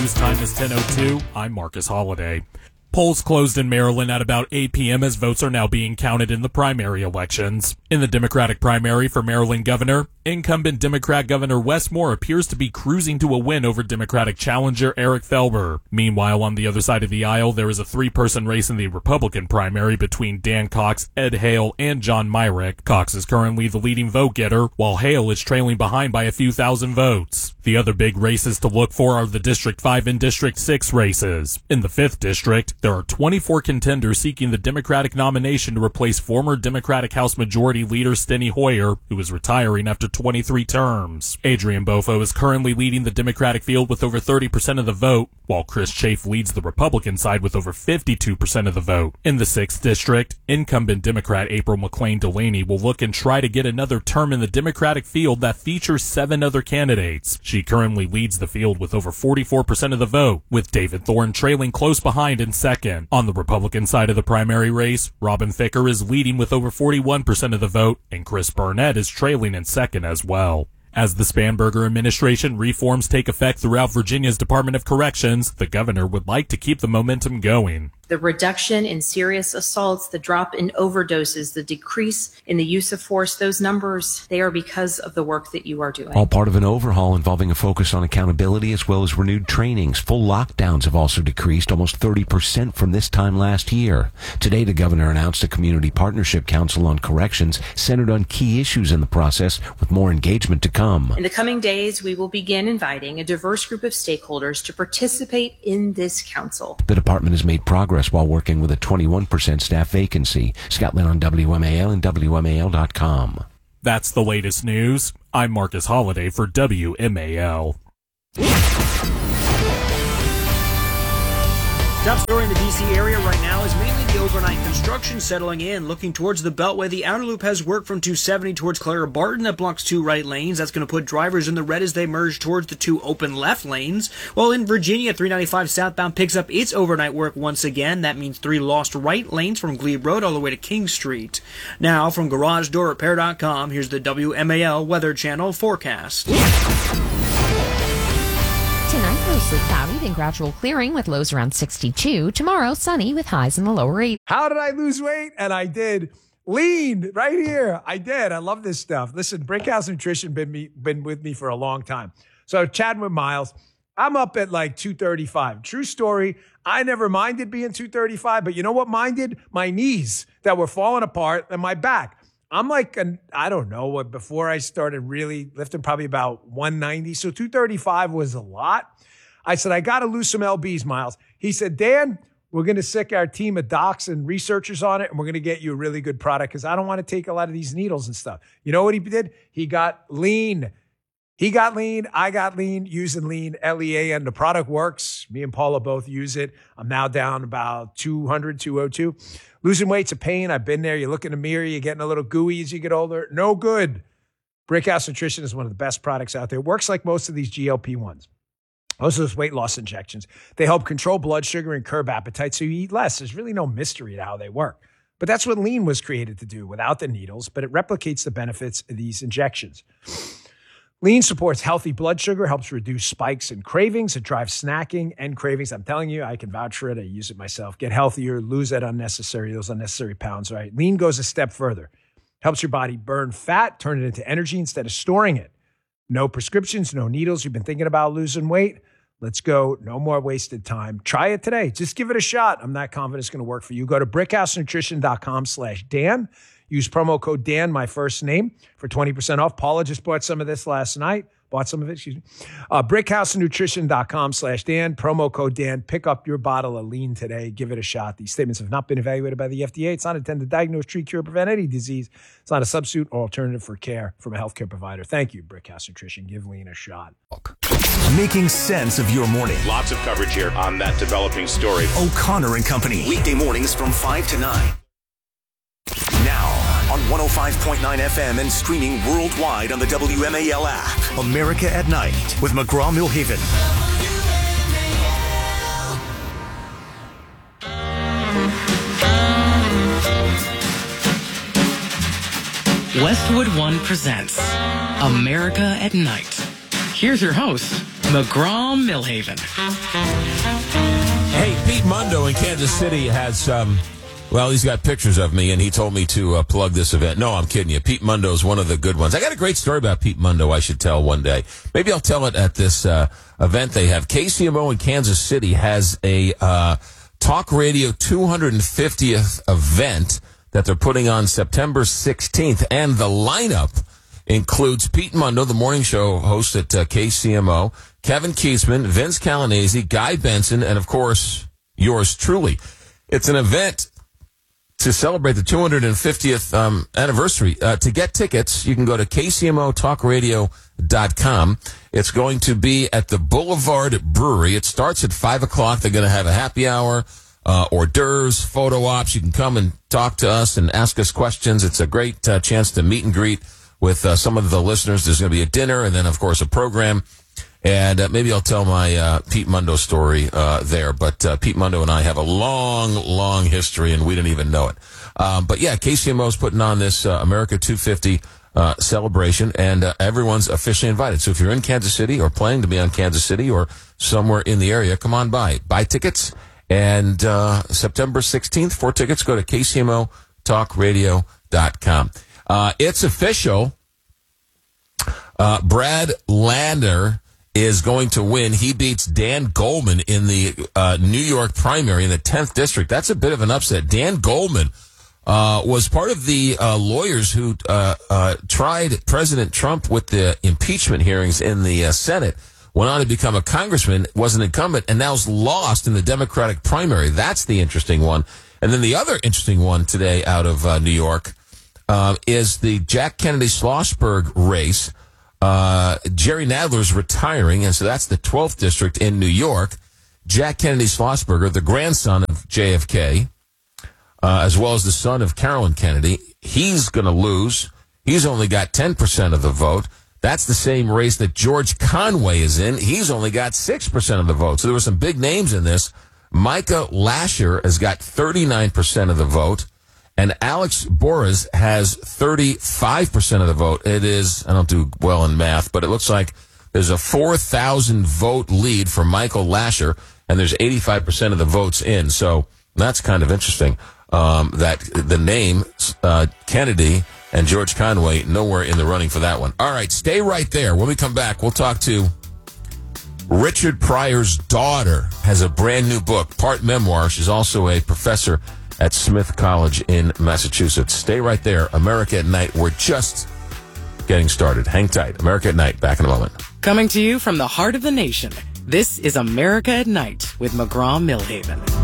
News time is 10:02. I'm Marcus Holliday. Polls closed in Maryland at about 8 p.m. as votes are now being counted in the primary elections. In the Democratic primary for Maryland governor, incumbent Democrat Governor Wes Moore appears to be cruising to a win over Democratic challenger Eric Felber. Meanwhile, on the other side of the aisle, there is a three-person race in the Republican primary between Dan Cox, Ed Hale, and John Myrick. Cox is currently the leading vote-getter, while Hale is trailing behind by a few thousand votes. The other big races to look for are the District 5 and District 6 races. In the 5th District, there are 24 contenders seeking the Democratic nomination to replace former Democratic House Majority Leader Steny Hoyer, who is retiring after 23 terms. Adrian Bofo is currently leading the Democratic field with over 30% of the vote, while Chris Chafe leads the Republican side with over 52% of the vote. In the 6th District, incumbent Democrat April McClain Delaney will look and try to get another term in the Democratic field that features 7 other candidates. She currently leads the field with over 44% of the vote, with David Thorne trailing close behind in second. On the Republican side of the primary race, Robin Thicke is leading with over 41% of the vote, and Chris Burnett is trailing in second as well. As the Spanberger administration reforms take effect throughout Virginia's Department of Corrections, the governor would like to keep the momentum going. The reduction in serious assaults, the drop in overdoses, the decrease in the use of force, those numbers, they are because of the work that you are doing. All part of an overhaul involving a focus on accountability as well as renewed trainings. Full lockdowns have also decreased almost 30% from this time last year. Today, the governor announced a community partnership council on corrections centered on key issues in the process with more engagement to come. In the coming days, we will begin inviting a diverse group of stakeholders to participate in this council. The department has made progress while working with a 21% staff vacancy. Scott Lynn on WMAL and WMAL.com. That's the latest news. I'm Marcus Holliday for WMAL. Top story in the D.C. area right now is mainly the overnight construction settling in. Looking towards the Beltway, the outer loop has work from 270 towards Clara Barton. That blocks 2 right lanes. That's going to put drivers in the red as they merge towards the 2 open left lanes. While in Virginia, 395 southbound picks up its overnight work once again. That means 3 lost right lanes from Glebe Road all the way to King Street. Now, from GarageDoorRepair.com, here's the WMAL Weather Channel forecast. Tonight, mostly cloudy, then gradual clearing with lows around 62. Tomorrow, sunny with highs in the lower 80s. How did I lose weight? And I did. Lean right here. I did. I love this stuff. Listen, Brickhouse Nutrition been with me for a long time. So chatting with Miles, I'm up at like 235. True story. I never minded being 235, but you know what minded? My knees that were falling apart and my back. I'm like, I don't know, before I started really lifting, probably about 190. So 235 was a lot. I said, I got to lose some LBs, Miles. He said, Dan, we're going to sick our team of docs and researchers on it, and we're going to get you a really good product because I don't want to take a lot of these needles and stuff. You know what he did? He got lean. He got lean. I got lean using lean, LEAN. The product works. Me and Paula both use it. I'm now down about 200, 202. Losing weight's a pain. I've been there. You look in the mirror, you're getting a little gooey as you get older. No good. Brickhouse Nutrition is one of the best products out there. It works like most of these GLP-1s. Most of those weight loss injections. They help control blood sugar and curb appetite so you eat less. There's really no mystery to how they work. But that's what lean was created to do without the needles, but it replicates the benefits of these injections. Lean supports healthy blood sugar, helps reduce spikes and cravings. It drives snacking and cravings. I'm telling you, I can vouch for it. I use it myself. Get healthier, lose those unnecessary pounds, right? Lean goes a step further. Helps your body burn fat, turn it into energy instead of storing it. No prescriptions, no needles. You've been thinking about losing weight? Let's go. No more wasted time. Try it today. Just give it a shot. I'm not confident it's going to work for you. Go to brickhousenutrition.com/Dan. Use promo code Dan, my first name, for 20% off. Paula just bought some of this last night. Brickhousenutrition.com/Dan. Promo code Dan. Pick up your bottle of lean today. Give it a shot. These statements have not been evaluated by the FDA. It's not intended to diagnose, treat, cure, or prevent any disease. It's not a substitute or alternative for care from a healthcare provider. Thank you, Brickhouse Nutrition. Give lean a shot. Making sense of your morning. Lots of coverage here on that developing story. O'Connor and Company. Weekday mornings from 5 to 9. Now on 105.9 FM and streaming worldwide on the WMAL app. America at Night with McGraw-Milhaven. Westwood One presents America at Night. Here's your host, McGraw-Millhaven. Hey, Pete Mundo in Kansas City has, he's got pictures of me, and he told me to plug this event. No, I'm kidding you. Pete Mundo is one of the good ones. I got a great story about Pete Mundo I should tell one day. Maybe I'll tell it at this event they have. KCMO in Kansas City has a Talk Radio 250th event that they're putting on September 16th, and the lineup includes Pete Mundo, the morning show host at KCMO, Kevin Kiesman, Vince Calanese, Guy Benson, and, of course, yours truly. It's an event to celebrate the 250th anniversary. To get tickets, you can go to kcmotalkradio.com. It's going to be at the Boulevard Brewery. It starts at 5 o'clock. They're going to have a happy hour, hors d'oeuvres, photo ops. You can come and talk to us and ask us questions. It's a great chance to meet and greet with some of the listeners. There's going to be a dinner and then, of course, a program. And maybe I'll tell my Pete Mundo story there. But Pete Mundo and I have a long, long history, and we didn't even know it. But, yeah, KCMO is putting on this America 250 celebration, and everyone's officially invited. So if you're in Kansas City or planning to be on Kansas City or somewhere in the area, come on by. Buy tickets. And September 16th, for tickets, go to kcmotalkradio.com. It's official. Brad Lander is going to win. He beats Dan Goldman in the New York primary in the 10th district. That's a bit of an upset. Dan Goldman was part of the lawyers who tried President Trump with the impeachment hearings in the Senate, went on to become a congressman, was an incumbent, and now's lost in the Democratic primary. That's the interesting one. And then the other interesting one today out of New York is the Jack Kennedy Schlossberg race. Jerry Nadler's retiring, and so that's the 12th district in New York. Jack Kennedy Schlossberger, the grandson of JFK, as well as the son of Carolyn Kennedy, he's going to lose. He's only got 10% of the vote. That's the same race that George Conway is in. He's only got 6% of the vote. So there were some big names in this. Micah Lasher has got 39% of the vote. And Alex Boras has 35% of the vote. It is, I don't do well in math, but it looks like there's a 4,000 vote lead for Michael Lasher, and there's 85% of the votes in. So that's kind of interesting, that the name Kennedy and George Conway nowhere in the running for that one. All right, stay right there. When we come back, we'll talk to Richard Pryor's daughter, has a brand new book, part memoir. She's also a professor at Smith College in Massachusetts. Stay right there. America at Night. We're just getting started. Hang tight. America at Night. Back in a moment. Coming to you from the heart of the nation, this is America at Night with McGraw-Millhaven.